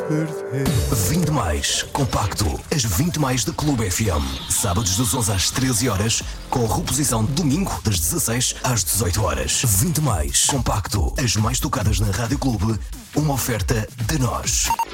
perder. 20 mais compacto, as 20 mais da Clube FM. Sábados das 11 às 13 horas, com reposição domingo das 16 às 18 horas. 20 mais compacto, as mais tocadas na Rádio Clube, uma oferta de nós.